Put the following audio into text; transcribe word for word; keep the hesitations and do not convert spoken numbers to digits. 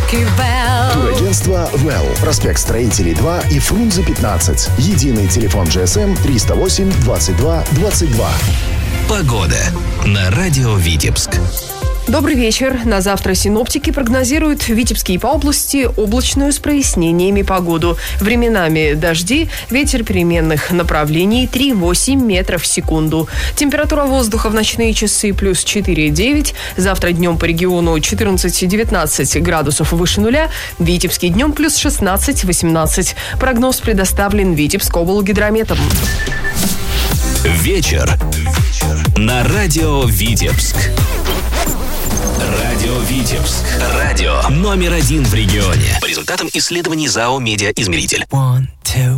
Турагентство «Вэлл». Проспект Строителей два и Фрунзе пятнадцать. Единый телефон джи эс эм триста восемь двадцать два двадцать два. Погода на радио Витебск. Добрый вечер. На завтра синоптики прогнозируют в Витебске и по области облачную с прояснениями погоду. Временами дожди, ветер переменных направлений три-восемь метров в секунду. Температура воздуха в ночные часы плюс четыре-девять. Завтра днем по региону четырнадцать-девятнадцать градусов выше нуля. В Витебске днем плюс шестнадцать-восемнадцать. Прогноз предоставлен Витебскоблгидрометом. Вечер на радио Витебск. Радио Витебск. Радио номер один в регионе. По результатам исследований ЗАО «Медиаизмеритель». One, two.